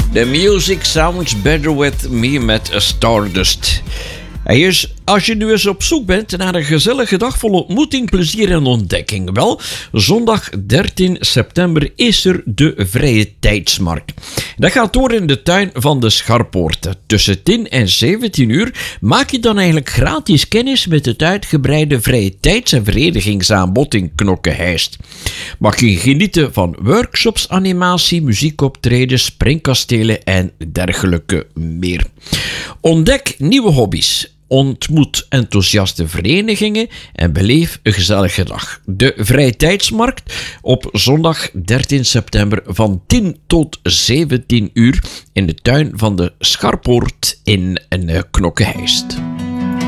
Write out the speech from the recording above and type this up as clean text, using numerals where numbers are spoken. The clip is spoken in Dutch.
The music sounds better with me met Stardust. Als je nu eens op zoek bent naar een gezellige dag vol ontmoeting, plezier en ontdekking. Wel, zondag 13 september is er de Vrije Tijdsmarkt. Dat gaat door in de tuin van de Scharpoorten. Tussen 10 en 17 uur maak je dan eigenlijk gratis kennis met het uitgebreide vrije tijds- en verenigingsaanbod in Knokke-Heist. Mag je genieten van workshops, animatie, muziekoptredens, springkastelen en dergelijke meer. Ontdek nieuwe hobby's. Ontmoet enthousiaste verenigingen en beleef een gezellige dag. De Vrije Tijdsmarkt op zondag 13 september van 10 tot 17 uur in de tuin van de Scharpoort in Knokke-Heist.